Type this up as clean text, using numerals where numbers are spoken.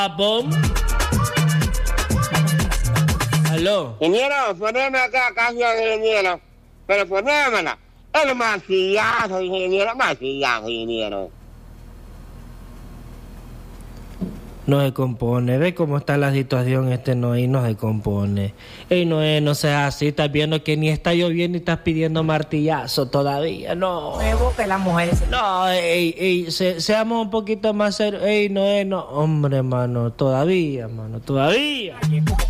Bom. Aló. Ingeniero, poneme acá canción, ingeniero. Pero ponémela. El maquillaje, ingeniero, ingeniero. No se compone, ve cómo está la situación Noé, no se compone. Ey, Noé, no seas así, estás viendo que ni está lloviendo y estás pidiendo martillazo todavía, no. Nuevo que las mujeres. No, seamos un poquito más serios. Ey, Noé, no, hombre, mano, todavía.